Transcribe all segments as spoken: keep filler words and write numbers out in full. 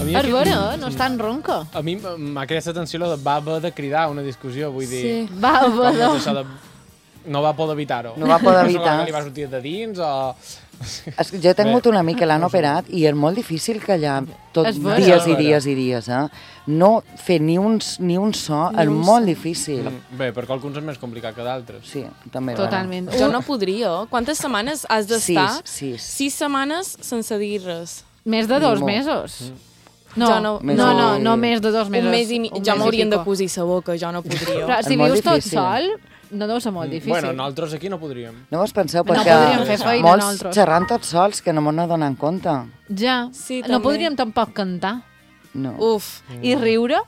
És aquest... vera, no és tan ronca. A mi m'ha cridat l'atenció la de va haver de cridar una discussió, vull dir... Sí, va haver de... de... No va poder evitar-ho. No va poder evitar. No li va sortir de dins o... Es, jo he tingut un amic que l'han operat i és molt difícil callar tot És vera. dies i dies i dies, eh? No fer ni un, ni un so Ni és un molt so. difícil. Mm, Bé, perquè alguns és més complicat que d'altres. Sí, també. Totalment. Jo no podria. Quantes setmanes has d'estar? Sis, sis. Sis setmanes sense dir res. Més de dos Molt. mesos. Mm. No, Jo no- no, no, no, no més de dos mesos. Un mes i mi... Un Jo mes i m'haurien de pico. cosir la boca, jo no podria. Però si És molt vius tot difícil. sol, no deu ser molt difícil. Bueno, nosaltres aquí no podríem. No us penseu, No perquè podríem fer feina molts nosaltres. xerrant tots sols que no m'ho donen compte. Ja, Sí, no també. podríem tampoc cantar. No. Uf. I riure?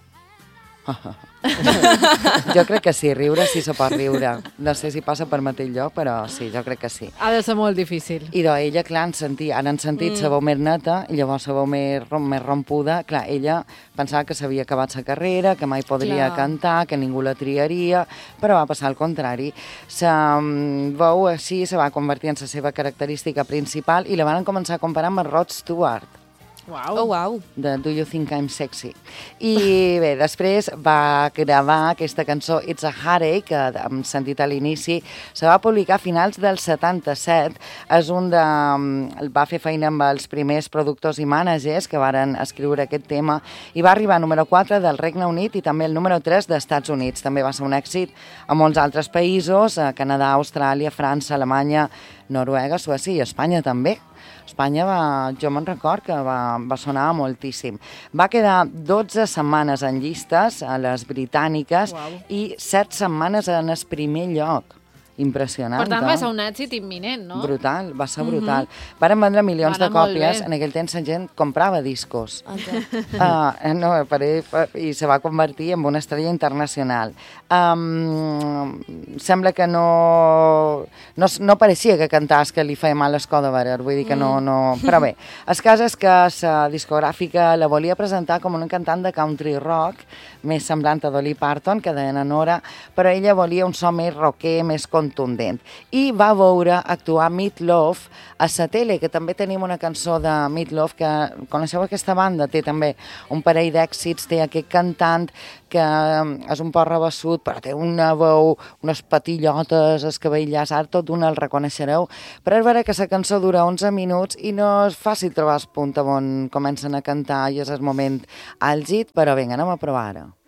Jo crec que sí, riure sí se pot riure. No sé si passa per mateix lloc, però sí, jo crec que sí. Ha de ser molt difícil. I doncs ella, clar, en sentir, ara han sentit mm. la veu més neta i llavors la veu més, rom- més rompuda. Clar, ella pensava que s'havia acabat la carrera, que mai podria Clar. cantar, que ningú la triaria, però va passar al contrari. La mm, veu així se va convertir en la seva característica principal i la van començar a comparar amb el Rod Stewart, Uau. Oh, wow. de Do You Think I'm Sexy? I bé, després va gravar aquesta cançó It's a Heartache, que hem sentit a l'inici, se va publicar a finals del setanta-set, és un de... va fer feina amb els primers productors i mànagers que varen escriure aquest tema i va arribar a número quatre del Regne Unit i també el número tres dels Estats Units. També va ser un èxit a molts altres països, a Canadà, Austràlia, França, Alemanya, Noruega, Suècia i Espanya també. Espanya, va, jo me'n record que va, va sonar moltíssim. Va quedar dotze setmanes en llistes a les britàniques Uau. i set setmanes en el primer lloc. Impressionant. Per tant, eh? va ser un èxit imminent, no? Brutal, va ser brutal. Varen vendre milions Va de anar molt còpies, bé. en aquell temps la gent comprava discos. Ah, Uh, no, per ell, per, i se va convertir en una estrella internacional. Um, sembla que no, no... No pareixia que cantàs que li feia mal l'escó de veure, vull dir que no... no però bé, el cas és que la discogràfica la volia presentar com un cantant de country rock, més semblant a Dolly Parton, que deien a Nora, però ella volia un so més rocker, més contundent. I va veure actuar Meat Loaf a la tele, que també tenim una cançó de Meat Loaf, que coneixeu aquesta banda? Té també un parell d'èxits, té aquest cantant que és un poc rebassut, però té una veu, unes patillotes, el cabell llaçat, tot d'una el reconeixereu, però és vera que la cançó dura onze minuts i no és fàcil trobar el punt on comencen a cantar i és el moment àlgid, però vinga, anem a provar ara.